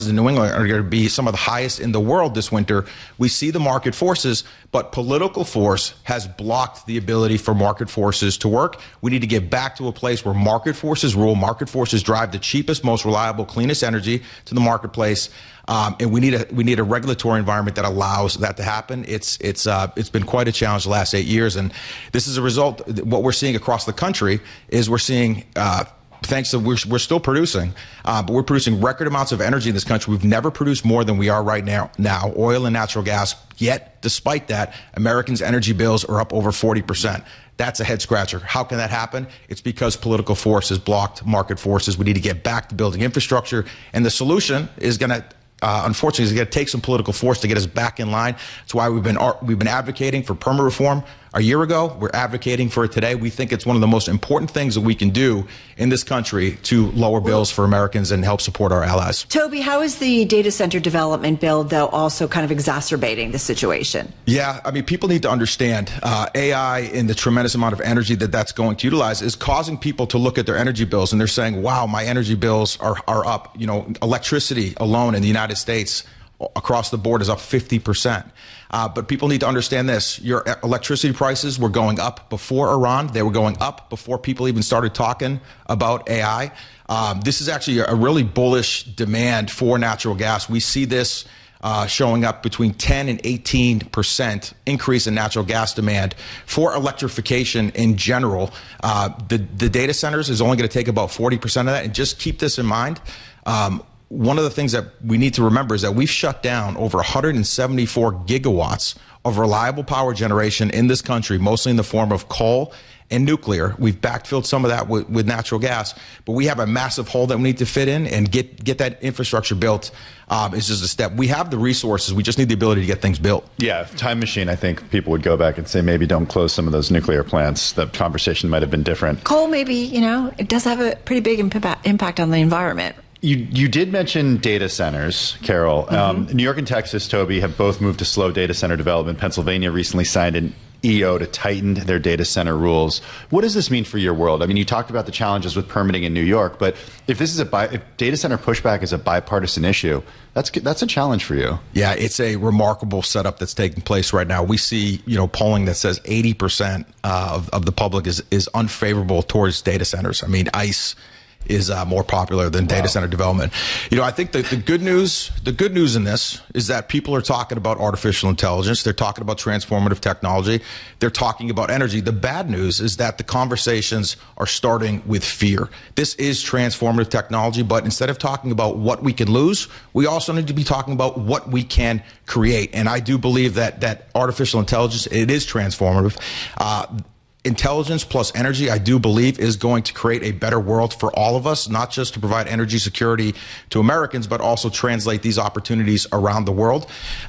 in New England are going to be some of the highest in the world this winter. We see the market forces, but political force has blocked the ability for market forces to work. We need to get back to a place where market forces rule, market forces drive the cheapest, most reliable, cleanest energy to the marketplace. And we need a regulatory environment that allows that to happen. It's been quite a challenge the last 8 years, and this is a result. What we're seeing across the country is we're seeing. Thanks to we're still producing, but we're producing record amounts of energy in this country. We've never produced more than we are right now, oil and natural gas. Yet, despite that, Americans' energy bills are up over 40%. That's a head scratcher. How can that happen? It's because political force has blocked market forces. We need to get back to building infrastructure, and the solution is going to unfortunately, it's going to take some political force to get us back in line. That's why we've been advocating for permit reform a year ago. We're advocating for it today. We think it's one of the most important things that we can do in this country to lower bills for Americans and help support our allies. Toby, how is the data center development bill, though, also kind of exacerbating the situation? Yeah, I mean, people need to understand AI and the tremendous amount of energy that's going to utilize is causing people to look at their energy bills, and they're saying, wow, my energy bills are up. You know, electricity alone in the United States across the board is up 50%. But people need to understand this. Your electricity prices were going up before Iran. They were going up before people even started talking about AI. This is actually a really bullish demand for natural gas. We see this showing up between 10 and 18% increase in natural gas demand for electrification in general. The data centers is only going to take about 40% of that. And just keep this in mind. One of the things that we need to remember is that we've shut down over 174 gigawatts of reliable power generation in this country, mostly in the form of coal and nuclear. We've backfilled some of that with natural gas, but we have a massive hole that we need to fit in and get that infrastructure built. Is just a step. We have the resources. We just need the ability to get things built. Yeah, time machine, I think people would go back and say maybe don't close some of those nuclear plants. The conversation might have been different. Coal, maybe, you know, it does have a pretty big impact on the environment. You did mention data centers, Carol. New York and Texas, Toby, have both moved to slow data center development. Pennsylvania recently signed an EO to tighten their data center rules. What does this mean for your world? I mean, you talked about the challenges with permitting in New York, but if this is if data center pushback is a bipartisan issue, that's a challenge for you. Yeah, it's a remarkable setup that's taking place right now. We see, polling that says 80% of the public is unfavorable towards data centers. I mean, ICE is more popular than data center development. I think the good news in this is that people are talking about artificial intelligence. They're talking about transformative technology. They're talking about energy. The bad news is that the conversations are starting with fear. This is transformative technology, but instead of talking about what we can lose, we also need to be talking about what we can create. And I do believe that artificial intelligence, it is transformative. Intelligence plus energy, I do believe, is going to create a better world for all of us, not just to provide energy security to Americans, but also translate these opportunities around the world.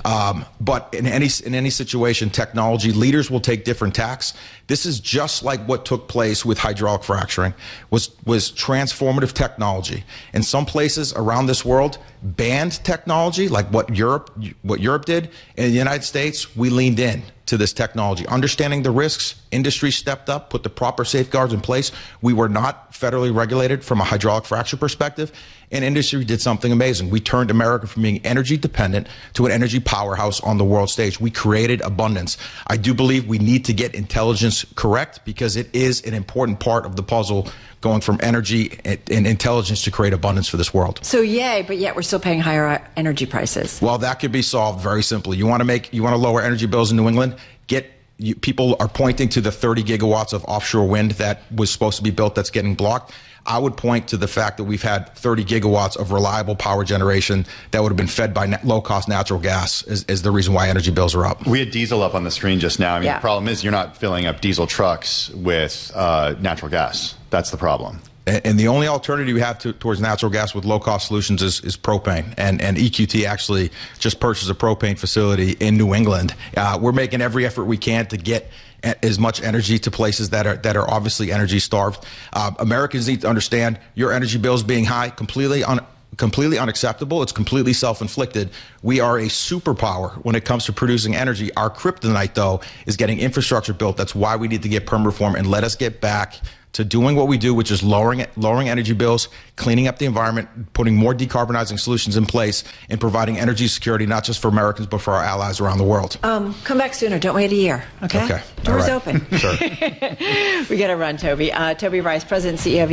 But in any situation, technology leaders will take different tacks. This is just like what took place with hydraulic fracturing, was transformative technology. In some places around this world, banned technology, like what Europe did. In the United States, we leaned in to this technology. Understanding the risks, industry stepped up, put the proper safeguards in place. We were not federally regulated from a hydraulic fracture perspective, and industry did something amazing. We turned America from being energy dependent to an energy powerhouse on the world stage. We created abundance. I do believe we need to get intelligence correct because it is an important part of the puzzle, going from energy and intelligence to create abundance for this world. So yay, but yet we're still paying higher energy prices. Well, that could be solved very simply. You want to lower energy bills in New England? People are pointing to the 30 gigawatts of offshore wind that was supposed to be built that's getting blocked. I would point to the fact that we've had 30 gigawatts of reliable power generation that would have been fed by low-cost natural gas is the reason why energy bills are up. We had diesel up on the screen just now. I mean, The problem is you're not filling up diesel trucks with natural gas. That's the problem. And the only alternative you have towards natural gas with low-cost solutions is propane. And EQT actually just purchased a propane facility in New England. We're making every effort we can to get as much energy to places that are obviously energy starved. Americans need to understand your energy bills being high, completely unacceptable. It's completely self-inflicted. We are a superpower when it comes to producing energy. Our kryptonite, though, is getting infrastructure built. That's why we need to get permit reform and let us get back to doing what we do, which is lowering energy bills, cleaning up the environment, putting more decarbonizing solutions in place, and providing energy security, not just for Americans, but for our allies around the world. Come back sooner. Don't wait a year. Okay. Doors open. Sure. We got to run, Toby. Toby Rice, President and CEO of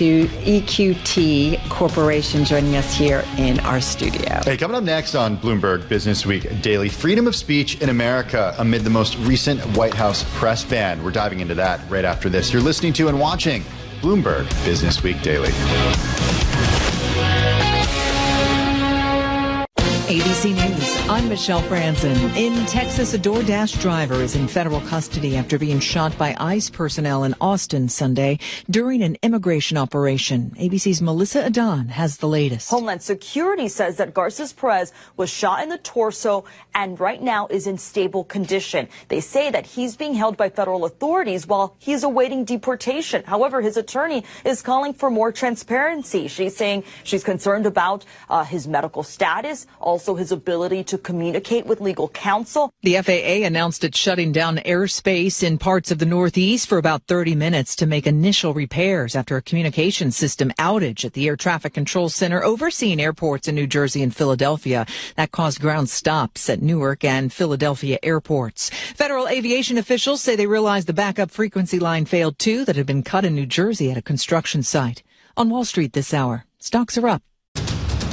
EQT Corporation, joining us here in our studio. Hey, coming up next on Bloomberg Business Week Daily, freedom of speech in America amid the most recent White House press ban. We're diving into that right after this. You're listening to and watching Bloomberg Business Week Daily. ABC News, I'm Michelle Franzen. In Texas, a DoorDash driver is in federal custody after being shot by ICE personnel in Austin Sunday during an immigration operation. ABC's Melissa Adan has the latest. Homeland Security says that Garces Perez was shot in the torso and right now is in stable condition. They say that he's being held by federal authorities while he's awaiting deportation. However, his attorney is calling for more transparency. She's saying she's concerned about his medical status, also his ability to communicate with legal counsel. The FAA announced it's shutting down airspace in parts of the Northeast for about 30 minutes to make initial repairs after a communication system outage at the Air Traffic Control Center overseeing airports in New Jersey and Philadelphia. That caused ground stops at Newark and Philadelphia airports. Federal aviation officials say they realized the backup frequency line failed too that had been cut in New Jersey at a construction site. On Wall Street this hour, stocks are up.